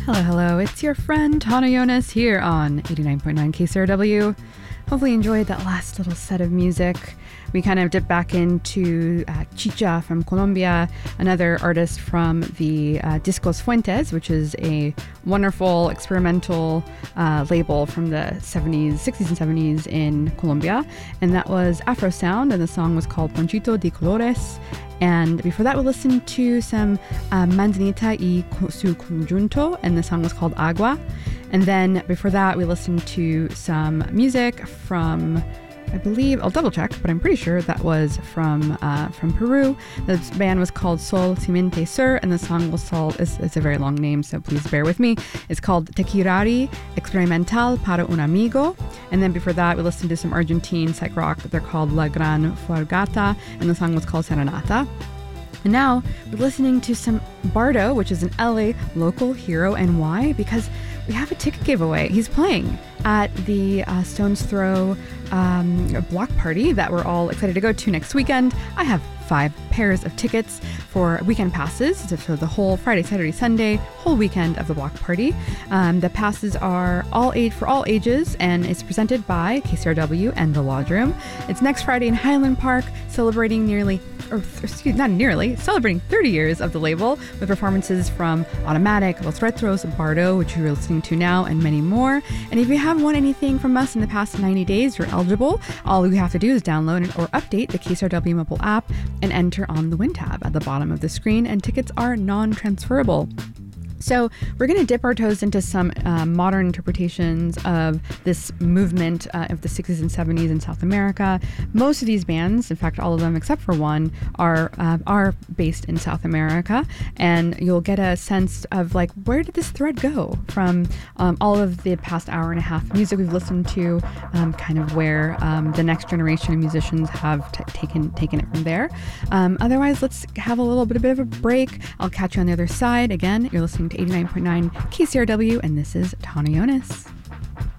Hello, hello. It's your friend Tana Jonas here on 89.9 KCRW. Hopefully you enjoyed that last little set of music. We kind of dipped back into Chicha from Colombia, another artist from the Discos Fuentes, which is a wonderful experimental label from the 60s and 70s in Colombia. And that was Afro Sound, and the song was called Ponchito de Colores. And before that, we listened to some Manzanita y su conjunto, and the song was called Agua. And then before that, we listened to some music from, I believe, I'll double check, but I'm pretty sure that was from Peru. The band was called Sol Simiente Sur, and the song was called, it's a very long name, so please bear with me. It's called Tequirari Experimental para un Amigo. And then before that, we listened to some Argentine psych rock. They're called La Gran Fuergata, and the song was called Serenata. And now we're listening to some Bardo, which is an LA local hero. And why? Because we have a ticket giveaway. He's playing at the Stones Throw block party that we're all excited to go to next weekend. I have 5 pairs of tickets for weekend passes for the whole Friday, Saturday, Sunday, whole weekend of the block party. The passes are for all ages, and it's presented by KCRW and The Lodge Room. It's next Friday in Highland Park, celebrating celebrating 30 years of the label with performances from Automatic, Los Retros, Bardo, which you're listening to now, and many more. And if you have won anything from us in the past 90 days, you're eligible. All you have to do is download or update the KCRW mobile app and enter on the Win tab at the bottom of the screen, and tickets are non-transferable. So we're going to dip our toes into some modern interpretations of this movement of the 60s and 70s in South America. Most of these bands, in fact, all of them except for one, are based in South America, and you'll get a sense of like, where did this thread go from all of the past hour and a half music we've listened to, kind of where the next generation of musicians have taken it from there. Otherwise, let's have a bit of a break. I'll catch you on the other side. Again, you're listening to 89.9 KCRW, and this is Tana Jonas.